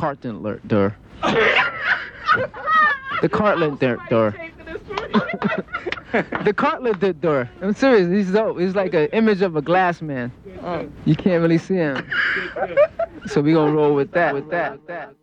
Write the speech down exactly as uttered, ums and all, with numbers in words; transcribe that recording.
cartlet door. The cartlet door. The cartlet door. I'm serious. He's dope. He's like an image of a glass man. You can't really see him. So we gonna roll with that. With that. With that.